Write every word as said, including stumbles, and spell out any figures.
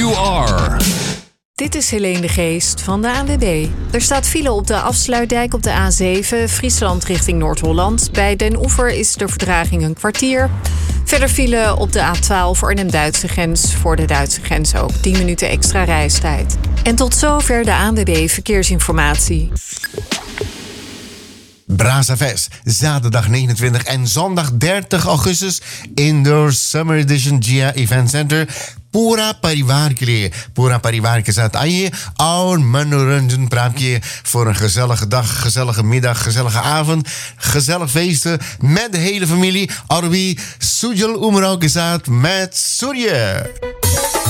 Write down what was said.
you are. Dit is Helene de Geest van de A N W B. Er staat file op de afsluitdijk op de A zeven, Friesland richting Noord-Holland. Bij Den Oever is de vertraging een kwartier. Verder file op de A twaalf Arnhem-Duitse grens. Voor de Duitse grens ook tien minuten extra reistijd. En tot zover de A N W B Verkeersinformatie. Brazavest, zaterdag negenentwintig en zondag dertig augustus. Indoor Summer Edition G I A Event Center. Pura Parivar ke liye. Pura Parivar ke sath आइए और मनोरंजन प्राप्त किए voor een gezellige dag, gezellige middag, gezellige avond, gezellig feesten met de hele familie. Arbi Sujal Umrao ke sath met Surya.